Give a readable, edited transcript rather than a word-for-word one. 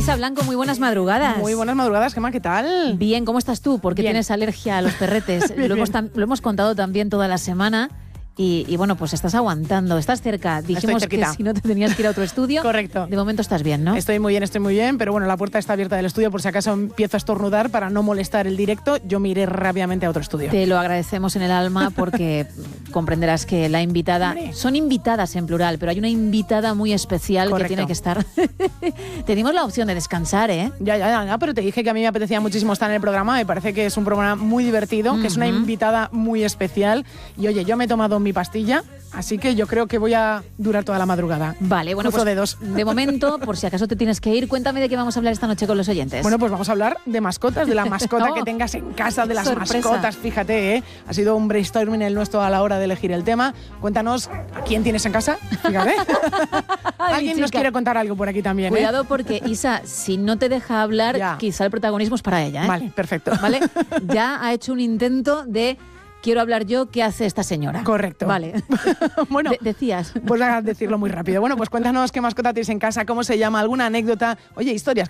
Isa Blanco, muy buenas madrugadas. Muy buenas madrugadas, Gemma, ¿qué tal? Bien, ¿cómo estás tú? Porque Bien. tienes alergia a los perretes. Bien, lo hemos contado también toda la semana. Y bueno, pues estás aguantando, estás cerca. Dijimos que si no te tenías que ir a otro estudio. Correcto. De momento estás bien, ¿no? Estoy muy bien, pero bueno, la puerta está abierta del estudio por si acaso empiezo a estornudar para no molestar el directo. Yo me iré rápidamente a otro estudio. Te lo agradecemos en el alma porque comprenderás que la invitada... Son invitadas en plural, pero hay una invitada muy especial. Correcto. Que tiene que estar... Tenemos la opción de descansar, ¿eh? Ya, pero te dije que a mí me apetecía muchísimo estar en el programa. Me parece que es un programa muy divertido, que es una invitada muy especial. Y oye, yo me he tomado mi pastilla, así que yo creo que voy a durar toda la madrugada. Vale, bueno, Cruzo pues dedos. De momento, por si acaso te tienes que ir, cuéntame de qué vamos a hablar esta noche con los oyentes. Bueno, pues vamos a hablar de mascotas, de la mascota que tengas en casa, de las sorpresa. mascotas, fíjate, ¿eh? Ha sido un brainstorming el nuestro a la hora de elegir el tema. Cuéntanos, ¿a quién tienes en casa? Fíjate. Alguien nos quiere contar algo por aquí también, Cuidado porque, Isa, si no te deja hablar, quizá el protagonismo es para ella, ¿eh? Vale, perfecto. ¿Vale? Ya ha hecho un intento de... Quiero hablar yo, ¿qué hace esta señora? Correcto. Vale. Bueno, decías. Pues a decirlo muy rápido. Bueno, pues cuéntanos qué mascota tienes en casa, cómo se llama, alguna anécdota. Oye, historias